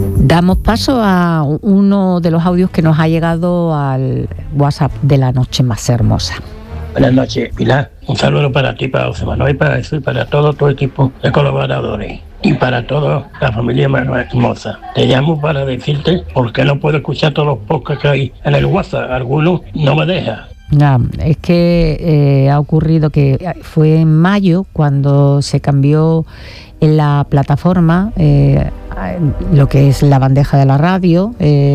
Damos paso a uno de los audios que nos ha llegado al WhatsApp de La Noche Más Hermosa. Buenas noches, Pilar. Un saludo para ti, para José Manuel, y para eso y para todo tu equipo de colaboradores y para toda la familia más hermosa. Te llamo para decirte por qué no puedo escuchar todos los podcasts que hay en el WhatsApp. Algunos no me dejan. No, es que ha ocurrido que fue en mayo cuando se cambió en la plataforma lo que es la bandeja de la radio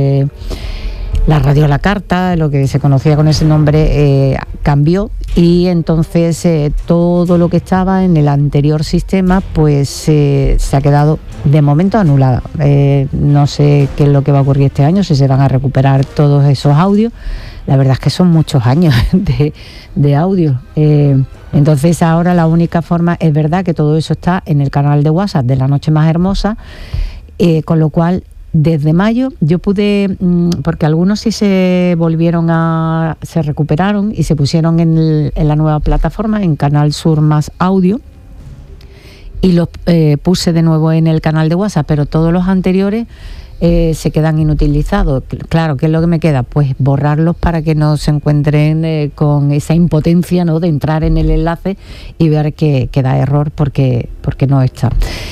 a la carta, lo que se conocía con ese nombre, cambió, y entonces todo lo que estaba en el anterior sistema pues se ha quedado de momento anulado. No sé qué es lo que va a ocurrir este año, si se van a recuperar todos esos audios. La verdad es que son muchos años de audio. Entonces ahora la única forma, es verdad que todo eso está en el canal de WhatsApp de La Noche Más Hermosa, con lo cual desde mayo yo pude, porque algunos sí se recuperaron y se pusieron en la nueva plataforma, en Canal Sur Más Audio, y los puse de nuevo en el canal de WhatsApp, pero todos los anteriores se quedan inutilizados. Claro, ¿qué es lo que me queda? Pues borrarlos para que no se encuentren con esa impotencia, ¿no?, de entrar en el enlace y ver que da error porque no está.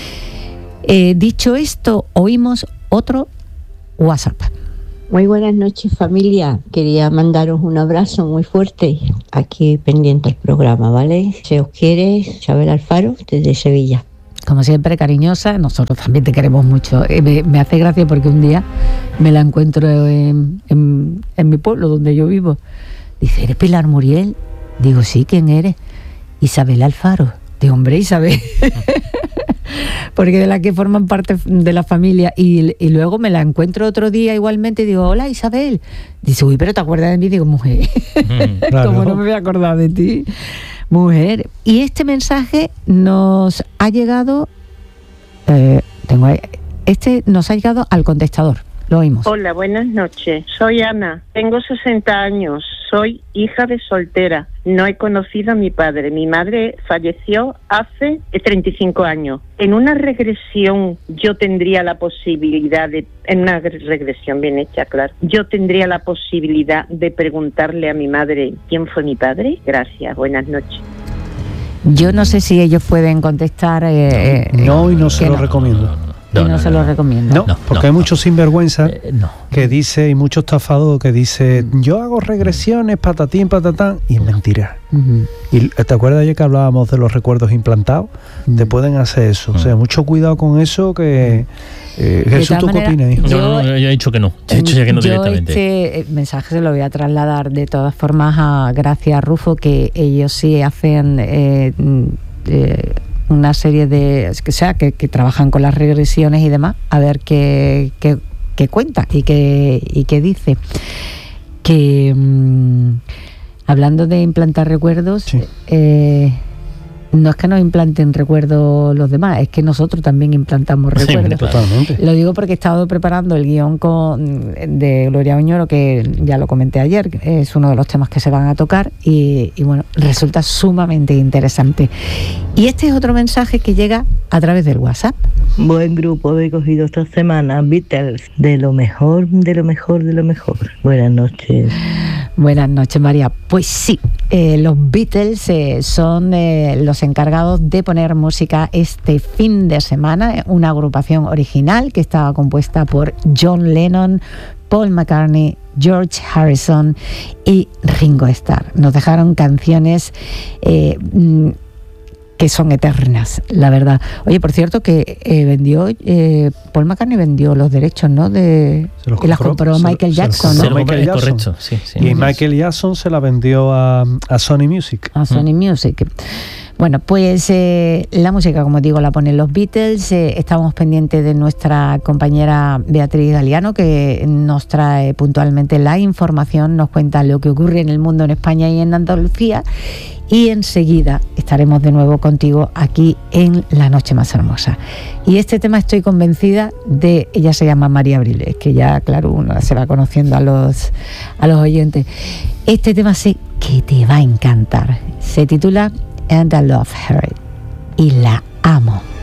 Dicho esto, oímos otro WhatsApp. Muy buenas noches, familia. Quería mandaros un abrazo muy fuerte aquí pendiente del programa, ¿vale? Se os quiere, Isabel Alfaro, desde Sevilla. Como siempre, cariñosa, nosotros también te queremos mucho. Me hace gracia porque un día me la encuentro en mi pueblo, donde yo vivo. Dice, ¿eres Pilar Muriel? Digo, sí, ¿quién eres? Isabel Alfaro. Digo, hombre, Isabel. Porque de las que forman parte de la familia. Y luego me la encuentro otro día igualmente y digo, hola, Isabel. Dice, uy, pero ¿te acuerdas de mí? Digo, mujer, claro. ¿Cómo no me voy a acordar de ti? Mujer. Y este mensaje nos ha llegado, nos ha llegado al contestador. Lo oímos. Hola, buenas noches. Soy Ana. Tengo 60 años. Soy hija de soltera. No he conocido a mi padre. Mi madre falleció hace 35 años. En una regresión yo tendría la posibilidad en una regresión bien hecha, claro, yo tendría la posibilidad de preguntarle a mi madre quién fue mi padre. Gracias, buenas noches. Yo no sé si ellos pueden contestar. No, y no se lo recomiendo. No se lo recomiendo. No, porque hay muchos sinvergüenza que dice, y mucho estafador que dice, yo hago regresiones, patatín, patatán, y es mentira. Y ¿te acuerdas ayer que hablábamos de los recuerdos implantados? Te pueden hacer eso. O sea, mucho cuidado con eso, que Jesús, ¿tú qué opinas, hijo? Yo he dicho que no. He dicho ya que no directamente. Este mensaje se lo voy a trasladar de todas formas a Gracia, a Rufo, que ellos sí hacen una serie de, que trabajan con las regresiones y demás, a ver qué cuenta y qué dice. Que hablando de implantar recuerdos, sí. No es que nos implanten recuerdos los demás, es que nosotros también implantamos recuerdos. Totalmente. Lo digo porque he estado preparando el guión de Gloria Oñoro, que ya lo comenté ayer, es uno de los temas que se van a tocar y bueno, resulta sumamente interesante. Y este es otro mensaje que llega a través del WhatsApp. Buen grupo he cogido esta semana, Beatles, de lo mejor, de lo mejor, de lo mejor. Buenas noches. Buenas noches, María. Pues sí, los Beatles son los encargados de poner música este fin de semana, una agrupación original que estaba compuesta por John Lennon, Paul McCartney, George Harrison y Ringo Starr. Nos dejaron canciones que son eternas, la verdad. Oye, por cierto, que Paul McCartney vendió los derechos, ¿no? Que las compró Michael Jackson, ¿no? Correcto, sí. Y Michael Jackson se la vendió a Sony Music. A Sony Music. Bueno, pues la música, como digo, la ponen los Beatles. Estábamos pendientes de nuestra compañera Beatriz Galiano, que nos trae puntualmente la información, nos cuenta lo que ocurre en el mundo, en España y en Andalucía. Y enseguida estaremos de nuevo contigo aquí en La Noche Más Hermosa. Y este tema estoy convencida de, ella se llama María Abril, es que ya, claro, uno se va conociendo a los oyentes. Este tema sé que te va a encantar. Se titula And I Love Her y la amo.